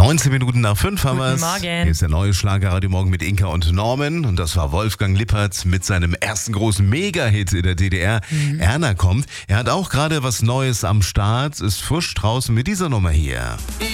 19 Minuten nach 5 haben wir es. Guten Morgen. Hier ist der neue Schlagerradio Morgen mit Inka und Norman. Und das war Wolfgang Lippert mit seinem ersten großen Mega-Hit in der DDR. Erna kommt. Er hat auch gerade was Neues am Start, ist frisch draußen mit dieser Nummer hier.